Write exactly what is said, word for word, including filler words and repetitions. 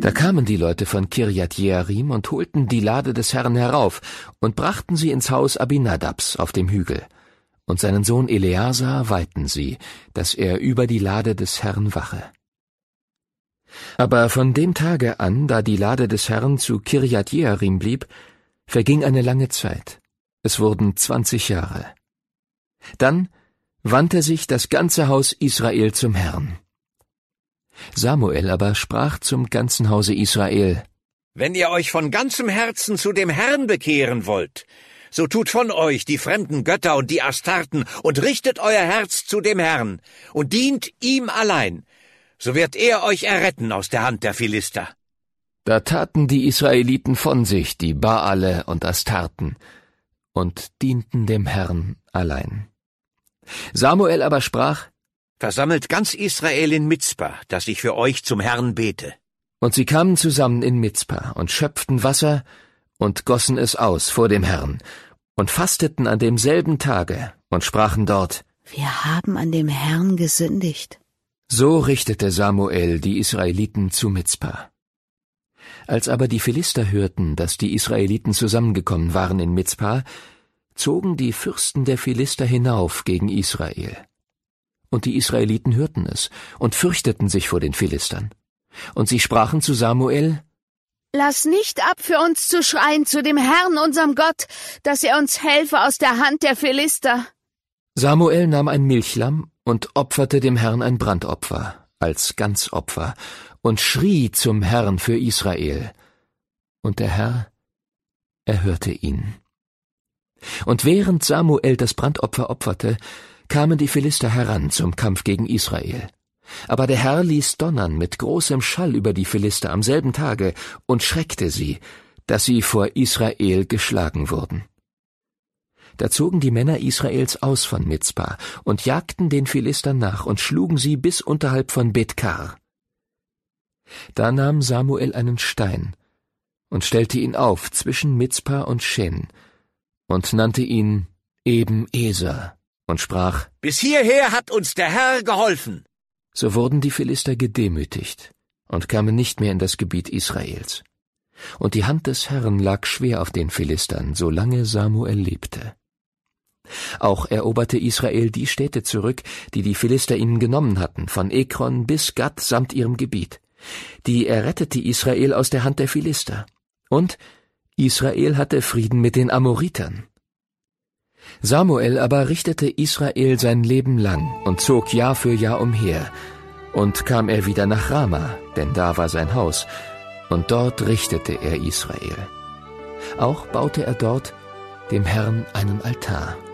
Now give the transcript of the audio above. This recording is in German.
Da kamen die Leute von Kirjat Jearim und holten die Lade des Herrn herauf und brachten sie ins Haus Abinadabs auf dem Hügel. Und seinen Sohn Eleazar weihten sie, dass er über die Lade des Herrn wache. Aber von dem Tage an, da die Lade des Herrn zu Kirjat Jearim blieb, verging eine lange Zeit. Es wurden zwanzig Jahre. Dann wandte sich das ganze Haus Israel zum Herrn. Samuel aber sprach zum ganzen Hause Israel: Wenn ihr euch von ganzem Herzen zu dem Herrn bekehren wollt, so tut von euch die fremden Götter und die Astarten und richtet euer Herz zu dem Herrn und dient ihm allein, so wird er euch erretten aus der Hand der Philister. Da taten die Israeliten von sich die Baale und Astarten und dienten dem Herrn allein. Samuel aber sprach: Versammelt ganz Israel in Mizpa, dass ich für euch zum Herrn bete. Und sie kamen zusammen in Mizpa und schöpften Wasser und gossen es aus vor dem Herrn und fasteten an demselben Tage und sprachen dort: Wir haben an dem Herrn gesündigt. So richtete Samuel die Israeliten zu Mizpa. Als aber die Philister hörten, dass die Israeliten zusammengekommen waren in Mizpa, zogen die Fürsten der Philister hinauf gegen Israel. Und die Israeliten hörten es und fürchteten sich vor den Philistern. Und sie sprachen zu Samuel: Lass nicht ab, für uns zu schreien zu dem Herrn, unserem Gott, dass er uns helfe aus der Hand der Philister. Samuel nahm ein Milchlamm und opferte dem Herrn ein Brandopfer als Ganzopfer und schrie zum Herrn für Israel. Und der Herr erhörte ihn. Und während Samuel das Brandopfer opferte, kamen die Philister heran zum Kampf gegen Israel. Aber der Herr ließ donnern mit großem Schall über die Philister am selben Tage und schreckte sie, dass sie vor Israel geschlagen wurden. Da zogen die Männer Israels aus von Mizpa und jagten den Philistern nach und schlugen sie bis unterhalb von Bethkar. Da nahm Samuel einen Stein und stellte ihn auf zwischen Mizpa und Shen und nannte ihn Eben-Eser und sprach: Bis hierher hat uns der Herr geholfen. So wurden die Philister gedemütigt und kamen nicht mehr in das Gebiet Israels. Und die Hand des Herrn lag schwer auf den Philistern, solange Samuel lebte. Auch eroberte Israel die Städte zurück, die die Philister ihnen genommen hatten, von Ekron bis Gat samt ihrem Gebiet. Die errettete Israel aus der Hand der Philister. Und Israel hatte Frieden mit den Amoritern. Samuel aber richtete Israel sein Leben lang und zog Jahr für Jahr umher. Und kam er wieder nach Rama, denn da war sein Haus, und dort richtete er Israel. Auch baute er dort dem Herrn einen Altar.